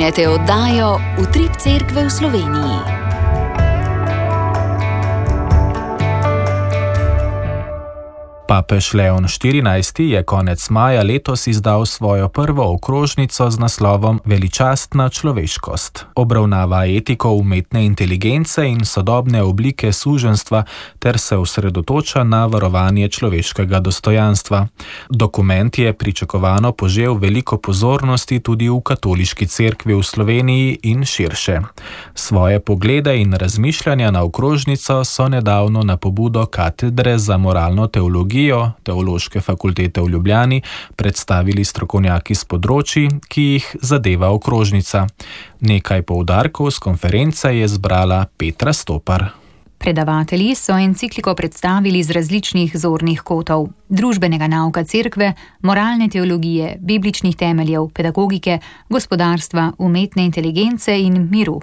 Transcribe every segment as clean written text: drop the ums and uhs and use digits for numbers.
Spremljate oddajo Utrip Cerkve v Sloveniji. Papež Leon XIV je konec maja letos izdal svojo prvo okrožnico z naslovom Veličastna človeškost. Obravnava etiko umetne inteligence in sodobne oblike suženjstva ter se osredotoča na varovanje človeškega dostojanstva. Dokument je pričakovano požel veliko pozornosti tudi v katoliški cerkvi v Sloveniji in širše. Svoje poglede in razmišljanja na okrožnico so nedavno na pobudo Katedre za moralno teologijo Teološke fakultete v Ljubljani predstavili strokovnjaki s področji, ki jih zadeva okrožnica. Nekaj poudarkov s konference je zbrala Petra Stopar. Predavatelji so encikliko predstavili z različnih zornih kotov: družbenega nauka cerkve, moralne teologije, bibličnih temeljev, pedagogike, gospodarstva, umetne inteligence in miru.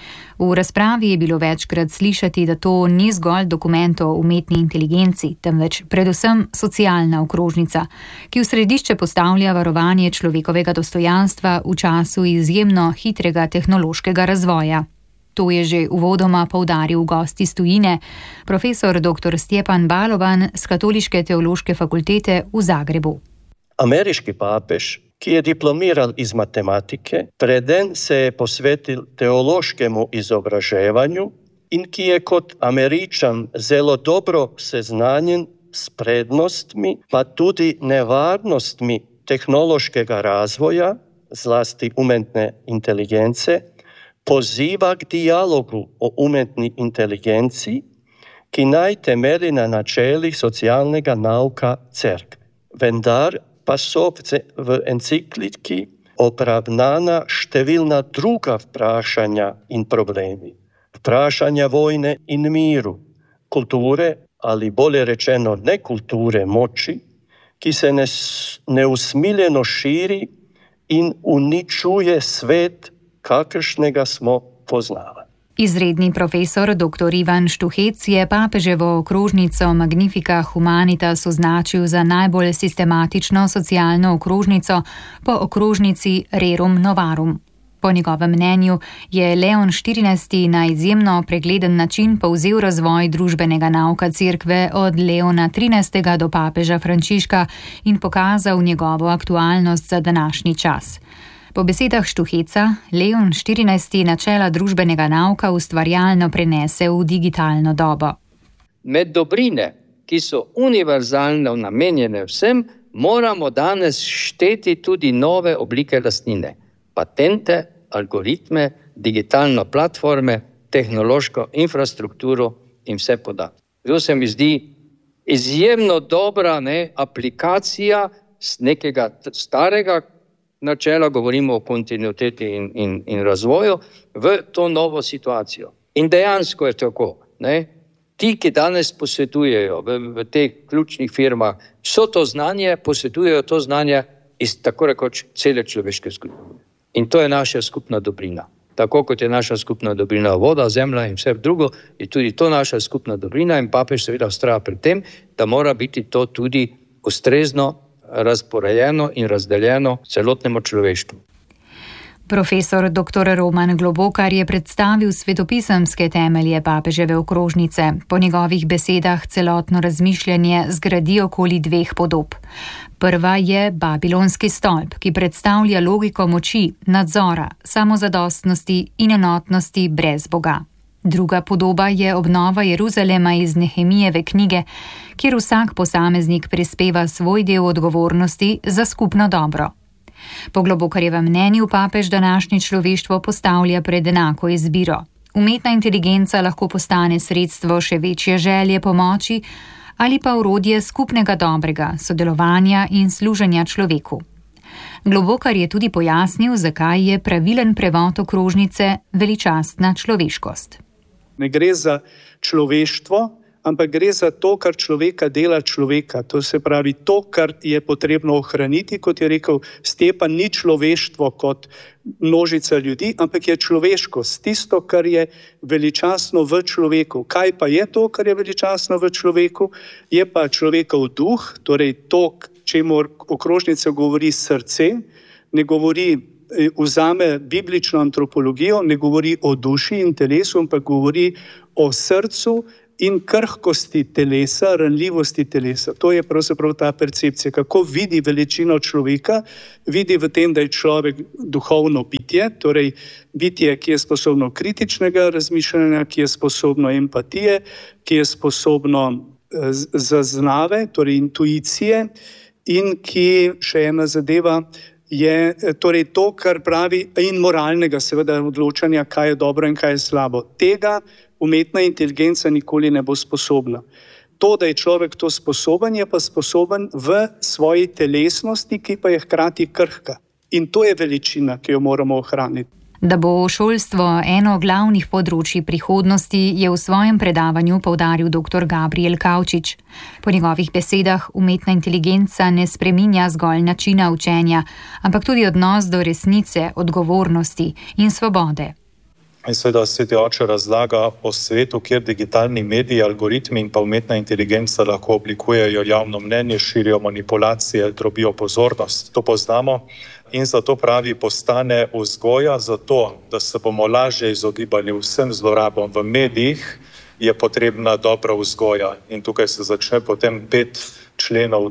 V razpravi je bilo večkrat slišati, da to ni zgolj dokument o umetni inteligenci, temveč predvsem socialna okrožnica, ki v središče postavlja varovanje človekovega dostojanstva v času izjemno hitrega tehnološkega razvoja. To je že uvodoma poudaril gost iz tujine, profesor dr. Stjepan Balovan z Katoliške teološke fakultete v Zagrebu. Ameriški papež, ki je diplomiral iz matematike, preden se je posvetil teološkemu izobraževanju in ki je kot Američan zelo dobro seznanjen s prednostmi, pa tudi nevarnostmi tehnološkega razvoja, zlasti umetne inteligence, poziva k dialogu o umetni inteligenciji, ki naj temelji na načelih socialnega nauka cerkve. Vendar pa so v encikliki obravnana številna druga vprašanja in problemi. Vprašanja vojne in miru, kulture ali bolje rečeno nekulture moči, ki se neusmiljeno širi in uničuje svet, kakršnega smo poznali. Izredni profesor dr. Ivan Štuhec je papeževo okrožnico Magnifica Humanitas označil za najbolj sistematično socialno okrožnico po okrožnici Rerum Novarum. Po njegovem mnenju je Leon XIV na izjemno pregleden način povzel razvoj družbenega nauka cerkve od Leona XIII do papeža Frančiška in pokazal njegovo aktualnost za današnji čas. Po besedah Štuheca, Leon XIV načela družbenega nauka ustvarjalno prenese v digitalno dobo. Med dobrine, ki so univerzalno namenjene vsem, moramo danes šteti tudi nove oblike lastnine. Patente, algoritme, digitalno platforme, tehnološko infrastrukturo in vse podatke. To se mi zdi izjemno dobra aplikacija z nekega starega načela, govorimo o kontinuiteti in razvoju, v to novo situacijo. In dejansko je tako. Ti, ki danes posvetujejo v teh ključnih firmah, vso to znanje, posvetujejo to znanje iz tako rekoč cele človeške skupine. In to je naša skupna dobrina. Tako kot je naša skupna dobrina voda, zemlja in vse drugo, je tudi to naša skupna dobrina in papež seveda vztraja pri tem, da mora biti to tudi ustrezno razporejeno in razdeljeno celotnemu človeštvu. Profesor dr. Roman Globokar je predstavil svetopisemske temelje papeževe okrožnice. Po njegovih besedah celotno razmišljanje zgradi okoli dveh podob. Prva je Babilonski stolp, ki predstavlja logiko moči, nadzora, samozadostnosti in enotnosti brez Boga. Druga podoba je obnova Jeruzalema iz Nehemijeve knjige, kjer vsak posameznik prispeva svoj del odgovornosti za skupno dobro. Po Globokarjevem mnenju papež današnje človeštvo postavlja pred enako izbiro. Umetna inteligenca lahko postane sredstvo še večje želje pomoči ali pa orodje skupnega dobrega, sodelovanja in služenja človeku. Globokar je tudi pojasnil, zakaj je pravilen prevod okrožnice veličastna človeškost. Ne gre za človeštvo, ampak gre za to, kar človeka dela človeka. To se pravi to, kar je potrebno ohraniti, kot je rekel Stjepan, ni človeštvo kot množica ljudi, ampak je človeškost, tisto, kar je veličastno v človeku. Kaj pa je to, kar je veličastno v človeku? Je pa človekov duh, torej to, čemur okrožnica govori srce, ne govori vzame biblično antropologijo, ne govori o duši in telesu, ampak govori o srcu in krhkosti telesa, ranljivosti telesa. To je pravzaprav ta percepcija, kako vidi veličino človeka, vidi v tem, da je človek duhovno bitje, torej bitje, ki je sposobno kritičnega razmišljanja, ki je sposobno empatije, ki je sposobno zaznave, torej intuicije, in ki, še ena zadeva, je torej to, kar pravi, in moralnega seveda odločanja, kaj je dobro in kaj je slabo. Tega umetna inteligenca nikoli ne bo sposobna. To, da je človek to sposoben, je pa sposoben v svoji telesnosti, ki pa je hkrati krhka. In to je veličina, ki jo moramo ohraniti. Da bo šolstvo eno glavnih področij prihodnosti, je v svojem predavanju poudaril dr. Gabriel Kavčič. Po njegovih besedah umetna inteligenca ne spreminja zgolj načina učenja, ampak tudi odnos do resnice, odgovornosti in svobode. In seveda sveti oče razlaga o svetu, kjer digitalni mediji, algoritmi in pa umetna inteligenca lahko oblikujejo javno mnenje, širijo manipulacije, drobijo pozornost. To poznamo in zato pravi, postane vzgoja za to, da se bomo lažje izogibali vsem zlorabam v medijih, je potrebna dobra vzgoja. In tukaj se začne potem 5 členov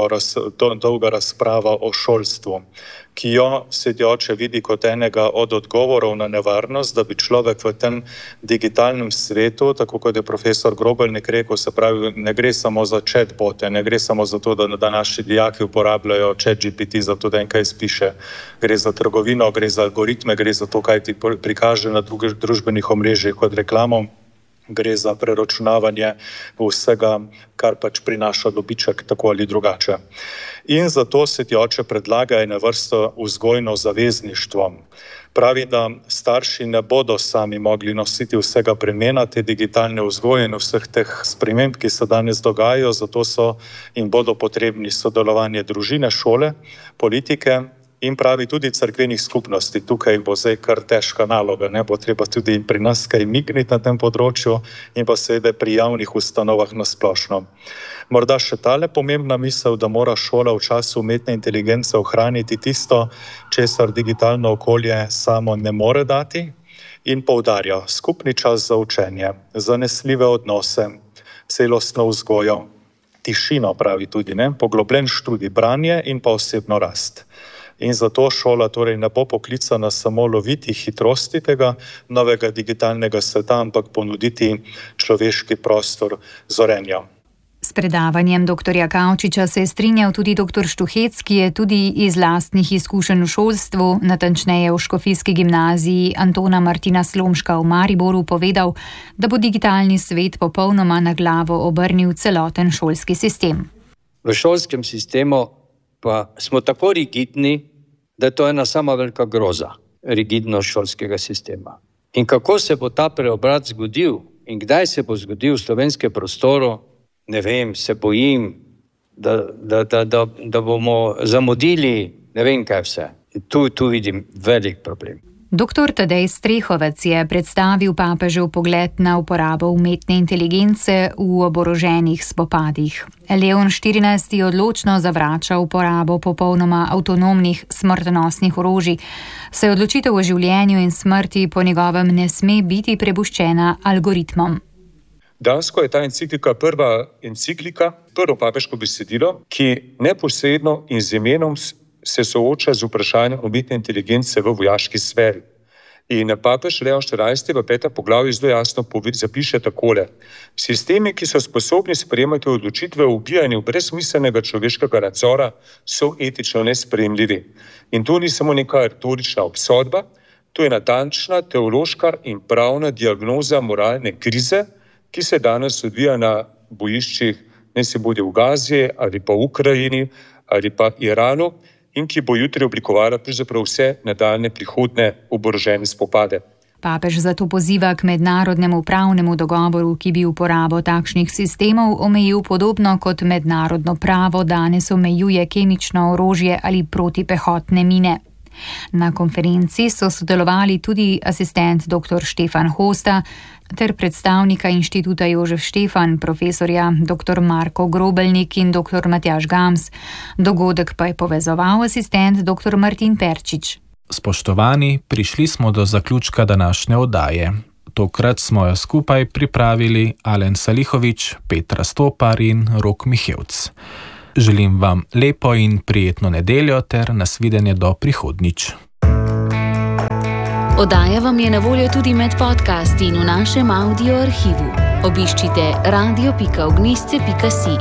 dolga razprava o šolstvu, ki jo sveti oče vidi kot enega od odgovorov na nevarnost, da bi človek v tem digitalnem svetu, tako kot je profesor Grobelnik rekel, se pravi, ne gre samo za chatbote, ne gre samo za to, da naši dijaki uporabljajo ChatGPT za to, da jim kaj spiše. Gre za trgovino, gre za algoritme, gre za to, kaj ti prikaže na družbenih omrežjih kot reklamo. Gre za preračunavanje vsega, kar pač prinaša dobiček, tako ali drugače. In zato sveti oče predlaga eno vrsto vzgojno zavezništvo. Pravi, da starši ne bodo sami mogli nositi vsega bremena te digitalne vzgoje in vseh teh sprememb, ki se danes dogajajo, zato so in bodo potrebni sodelovanje družine, šole, politike, in pravi tudi cerkvenih skupnosti. Tukaj bo zdaj kar težka naloga, ne bo treba tudi pri nas kaj migniti na tem področju in pa seveda pri javnih ustanovah na splošno. Morda še tale pomembna misel, da mora šola v času umetne inteligence ohraniti tisto, česar digitalno okolje samo ne more dati, in poudarja skupni čas za učenje, zanesljive odnose, celostno vzgojo, tišino pravi tudi, ne, poglobljen študij, branje in pa osebno rast. In zato šola torej ne bo poklicana samo loviti hitrosti tega novega digitalnega sveta, ampak ponuditi človeški prostor zorenja. S predavanjem dr. Kavčiča se je strinjal tudi dr. Štuhec, ki je tudi iz lastnih izkušenj v šolstvu, natančneje v Škofijski gimnaziji Antona Martina Slomška v Mariboru, povedal, da bo digitalni svet popolnoma na glavo obrnil celoten šolski sistem. V šolskem sistemu pa smo tako rigidni, da je to ena sama velika groza, rigidnost šolskega sistema. In kako se bo ta preobrat zgodil in kdaj se bo zgodil v slovenskem prostoru, ne vem, se bojim, da bomo zamudili, ne vem kaj vse. Tu vidim velik problem. Dr. Tadej Strehovec je predstavil papežev pogled na uporabo umetne inteligence v oboroženih spopadih. Leon XIV. Odločno zavrača uporabo popolnoma avtonomnih smrtonosnih orožij, saj odločitev o življenju in smrti po njegovem ne sme biti prepuščena algoritmom. Dejansko je ta enciklika prva enciklika, prvo papeško besedilo, ki neposredno in z imenom se sooča z vprašanjem umetne inteligence v vojaški sferi. In papež Leon XIV. V 5. poglavju zelo jasno zapiše takole: sistemi, ki so sposobni sprejemati odločitve o ubijanju brezsmiselnega človeškega nadzora, so etično nesprejemljivi. In to ni samo neka retorična obsodba, to je natančna teološka in pravna diagnoza moralne krize, ki se danes odvija na bojiščih, ne se bodi v Gazi ali pa v Ukrajini ali pa Iranu, in ki bo jutri oblikovala pravzaprav vse nadaljne prihodne oborožene spopade. Papež zato poziva k mednarodnemu pravnemu dogovoru, ki bi uporabo takšnih sistemov omejil podobno kot mednarodno pravo danes omejuje kemično orožje ali protipehotne mine. Na konferenci so sodelovali tudi asistent dr. Štefan Hosta ter predstavnika inštituta Jožef Štefan, profesorja dr. Marko Grobelnik in dr. Matjaž Gams. Dogodek pa je povezoval asistent dr. Martin Perčič. Spoštovani, prišli smo do zaključka današnje oddaje. Tokrat smo jo skupaj pripravili Alen Salihović, Petra Stopar in Rok Mihevc. Želim vam lepo in prijetno nedeljo ter nasvidenje do prihodnjič. Oddaja vam je na voljo tudi med podcasti in v našem audio arhivu. Obiščite radio.ognisce.si.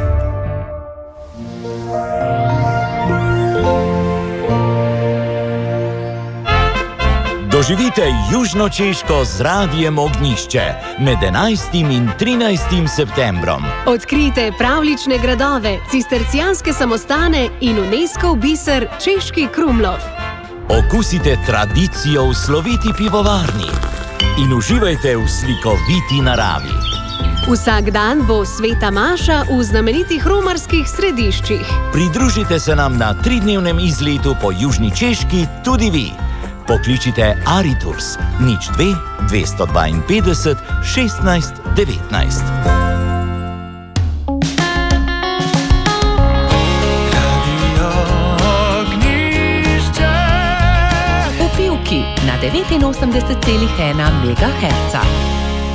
Doživite Južno Češko z Radiem Ognjišče med 11. in 13. septembrom. Odkrijte pravlične gradove, cistercijanske samostane in UNESCOV biser Češki Krumlov. Okusite tradicijo v sloviti pivovarni in uživajte v slikoviti naravi. Vsak dan bo sveta maša v znamenitih romarskih središčih. Pridružite se nam na 3-dnevnem izletu po Južni Češki tudi vi. Pokličite Ariturs 02 252 16 19. Na 89,1 MHz.